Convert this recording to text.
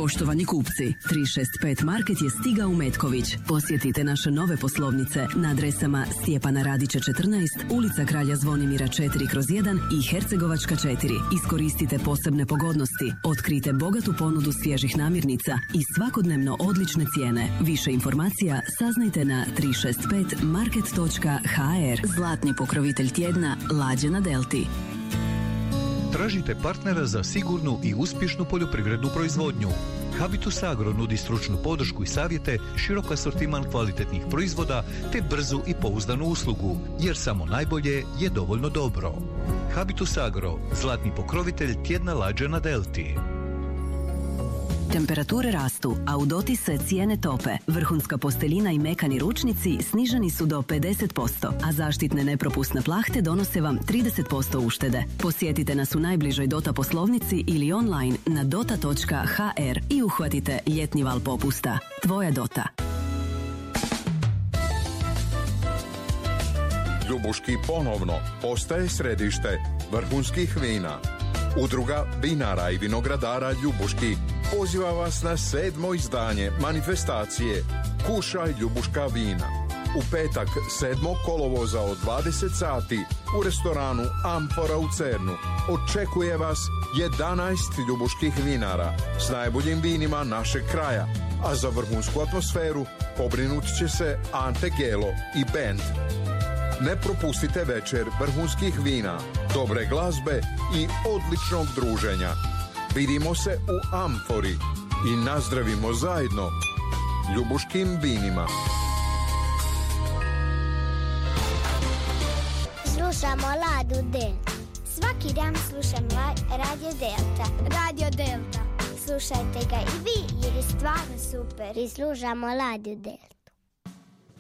Poštovani kupci, 365 Market je stigao u Metković. Posjetite naše nove poslovnice na adresama Stjepana Radića 14, ulica Kralja Zvonimira 4/1 i Hercegovačka 4. Iskoristite posebne pogodnosti, otkrite bogatu ponudu svježih namirnica i svakodnevno odlične cijene. Više informacija saznajte na 365market.hr. Zlatni pokrovitelj tjedna Lađe na Delti. Tražite partnera za sigurnu i uspješnu poljoprivrednu proizvodnju. Habitus Agro nudi stručnu podršku i savjete, širok asortiman kvalitetnih proizvoda te brzu i pouzdanu uslugu, jer samo najbolje je dovoljno dobro. Habitus Agro, zlatni pokrovitelj tjedna Lađe na Delti. Temperature rastu, a u dotise cijene tope. Vrhunska posteljina i mekani ručnici sniženi su do 50%, a zaštitne nepropusne plahte donose vam 30% uštede. Posjetite nas u najbližoj Dota poslovnici ili online na dota.hr i uhvatite ljetni val popusta. Tvoja Dota. Ljubuški ponovno postaje središte vrhunskih vina. Udruga vinara i vinogradara Ljubuški poziva vas na 7. izdanje manifestacije Kušaj Ljubuška vina. U petak 7. kolovoza od 20 sati u restoranu Amfora u Cernu očekuje vas 11 ljubuških vinara s najboljim vinima našeg kraja, a za vrhunsku atmosferu pobrinut će se Ante Gelo i band. Ne propustite večer vrhunskih vina, dobre glazbe i odličnog druženja. Vidimo se u Amfori i nazdravimo zajedno ljubuškim vinima. Slušamo Ladu Delta. Svaki dan slušam Radio Delta. Radio Delta. Slušajte ga i vi jer je stvarno super. I slušamo Radio Delta.